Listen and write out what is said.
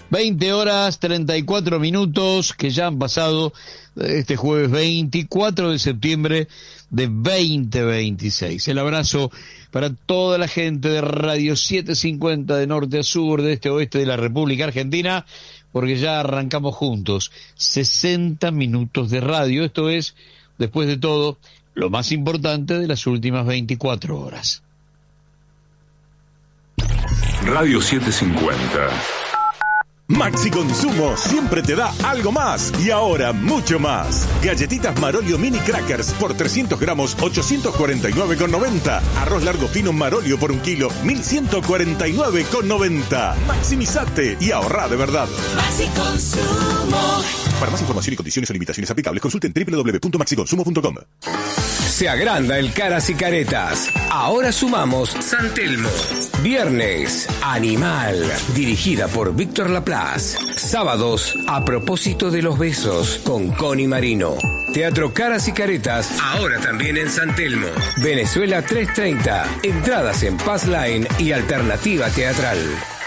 20 horas 34 minutos que ya han pasado este jueves 24 de septiembre de 2026. El abrazo para toda la gente de Radio 750 de norte a sur, de este a oeste de la República Argentina, porque ya arrancamos juntos 60 minutos de radio. Esto es, después de todo, lo más importante de las últimas 24 horas. Radio 750. Maxi Consumo siempre te da algo más y ahora mucho más. Galletitas Marolio Mini Crackers por 300 gramos, 849,90. Arroz largo fino Marolio por 1 kilo, 1.149,90. Maximizate y ahorrá de verdad. Maxi Consumo. Para más información y condiciones o limitaciones aplicables, consulten www.maxiconsumo.com. Se agranda el Caras y Caretas. Ahora sumamos San Telmo. Viernes, Animal, dirigida por Víctor Laplace. Sábados, A propósito de los besos, con Connie Marino. Teatro Caras y Caretas, ahora también en San Telmo. Venezuela 330. Entradas en Pass Line y Alternativa Teatral.